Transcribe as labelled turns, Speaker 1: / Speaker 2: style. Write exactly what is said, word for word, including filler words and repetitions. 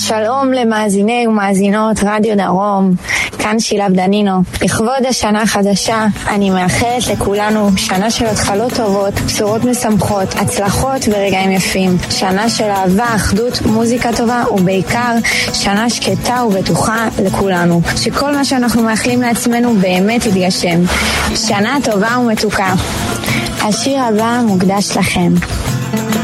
Speaker 1: שלום למאזיני ומאזינות רדיו דרום, כאן שילב דנינו. לכבוד השנה החדשה, אני מאחלת לכולנו שנה של התחלות טובות, בשורות משמחות, הצלחות ורגעים יפים. שנה של אהבה, אחדות, מוזיקה טובה ובעיקר שנה שקטה ובטוחה לכולנו. שכל מה שאנחנו מאחלים לעצמנו באמת יתגשם. שנה טובה ומתוקה. השיר הבא מוקדש לכם.